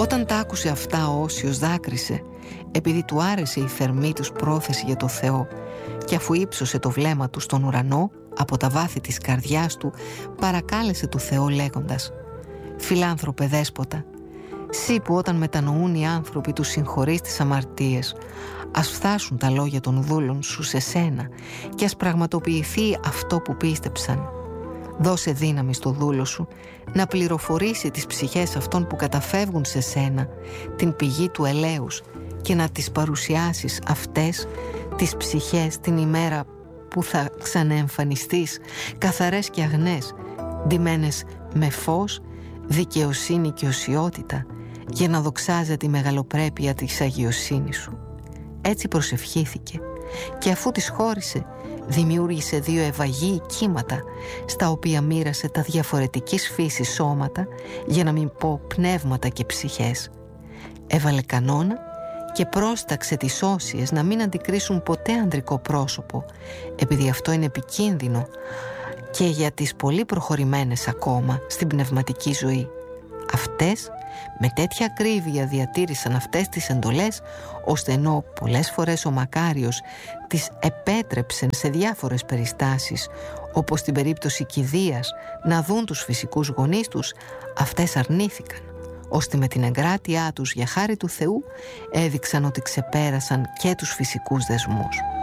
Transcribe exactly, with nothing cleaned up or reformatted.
Όταν τα άκουσε αυτά ο Όσιος δάκρυσε, επειδή του άρεσε η θερμή τους πρόθεση για το Θεό, και αφού ύψωσε το βλέμμα του στον ουρανό, από τα βάθη της καρδιάς του παρακάλεσε το Θεό λέγοντας: «Φιλάνθρωπε Δέσποτα, Συ που όταν μετανοούν οι άνθρωποι τους συγχωρείς τις αμαρτίες, ας φτάσουν τα λόγια των δούλων σου σε σένα και ας πραγματοποιηθεί αυτό που πίστεψαν. Δώσε δύναμη στο δούλο σου να πληροφορήσει τις ψυχές αυτών που καταφεύγουν σε σένα, την πηγή του ελέους, και να τις παρουσιάσεις αυτές τις ψυχές την ημέρα που θα ξαναεμφανιστείς, καθαρές και αγνές, ντυμένες με φως, δικαιοσύνη και οσιότητα, για να δοξάζεται η μεγαλοπρέπεια της αγιοσύνης σου». Έτσι προσευχήθηκε, και αφού της χώρισε, δημιούργησε δύο ευαγίη κύματα, στα οποία μοίρασε τα διαφορετικής φύσης σώματα, για να μην πω πνεύματα και ψυχές. Έβαλε κανόνα και πρόσταξε τις όσιες να μην αντικρίσουν ποτέ ανδρικό πρόσωπο, επειδή αυτό είναι επικίνδυνο και για τις πολύ προχωρημένες ακόμα στην πνευματική ζωή. Αυτές με τέτοια ακρίβεια διατήρησαν αυτές τις εντολές, ώστε ενώ πολλές φορές ο Μακάριος τις επέτρεψε σε διάφορες περιστάσεις, όπως στην περίπτωση κηδείας, να δουν τους φυσικούς γονείς τους, αυτές αρνήθηκαν, ώστε με την εγκράτειά τους για χάρη του Θεού έδειξαν ότι ξεπέρασαν και τους φυσικούς δεσμούς.